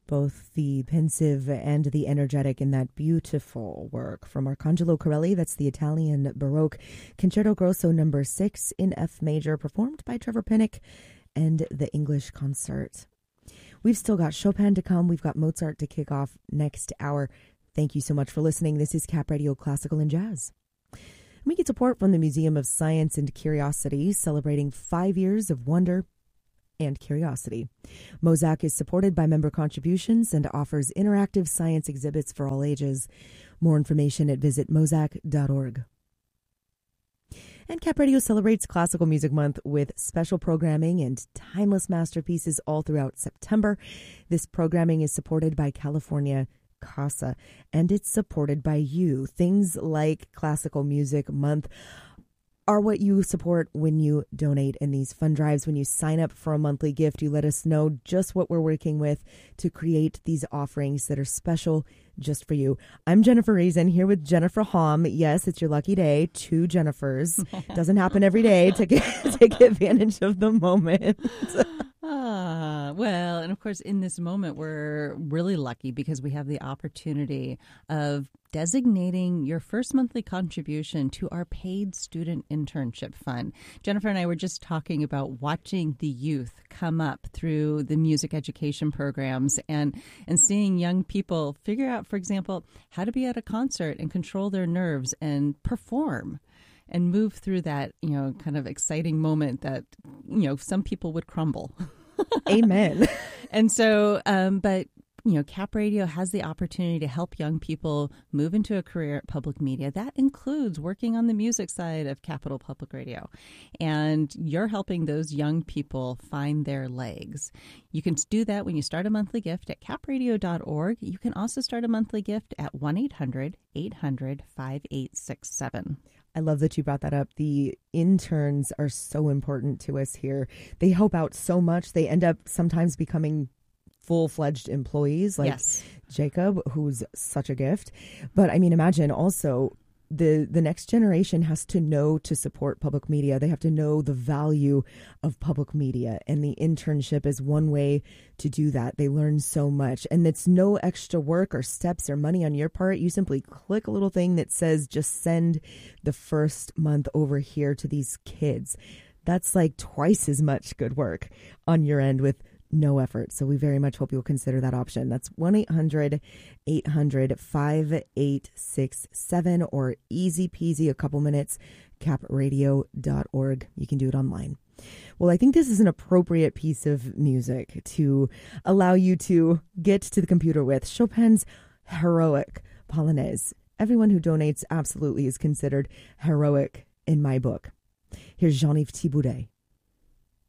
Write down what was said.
both the pensive and the energetic in that beautiful work from Arcangelo Corelli. That's the Italian Baroque Concerto Grosso number 6 in F major, performed by Trevor Pinnock and the English Consort. We've still got Chopin to come. We've got Mozart to kick off next hour. Thank you so much for listening. This is Cap Radio Classical and Jazz. We get support from the Museum of Science and Curiosity, celebrating 5 years of wonder and curiosity. MOSAC is supported by member contributions and offers interactive science exhibits for all ages. More information at visitmosac.org. And Cap Radio celebrates Classical Music Month with special programming and timeless masterpieces all throughout September. This programming is supported by California CASA, and it's supported by you. Things like Classical Music Month are what you support when you donate in these fund drives. When you sign up for a monthly gift, you let us know just what we're working with to create these offerings that are special just for you. I'm Jennifer Reason here with Jennifer Hom. Yes, it's your lucky day. 2 Jennifers. Doesn't happen every day. Take advantage of the moment. Well, and of course, in this moment, we're really lucky because we have the opportunity of designating your first monthly contribution to our paid student internship fund. Jennifer and I were just talking about watching the youth come up through the music education programs and seeing young people figure out, for example, how to be at a concert and control their nerves and perform and move through that, kind of exciting moment that, some people would crumble. Amen. And so, but Cap Radio has the opportunity to help young people move into a career at public media. That includes working on the music side of Capital Public Radio. And you're helping those young people find their legs. You can do that when you start a monthly gift at capradio.org. You can also start a monthly gift at 1-800-800-5867. I love that you brought that up. The interns are so important to us here. They help out so much. They end up sometimes becoming full-fledged employees like yes. Jacob, who's such a gift. But I mean, imagine also the next generation has to know to support public media. They have to know the value of public media, and the internship is one way to do that. They learn so much, and it's no extra work or steps or money on your part. You simply click a little thing that says just send the first month over here to these kids. That's like twice as much good work on your end with no effort. So we very much hope you'll consider that option. That's 1-800-800-5867 or easy peasy, a couple minutes, capradio.org. You can do it online. Well, I think this is an appropriate piece of music to allow you to get to the computer with. Chopin's Heroic Polonaise. Everyone who donates absolutely is considered heroic in my book. Here's Jean-Yves Thibaudet.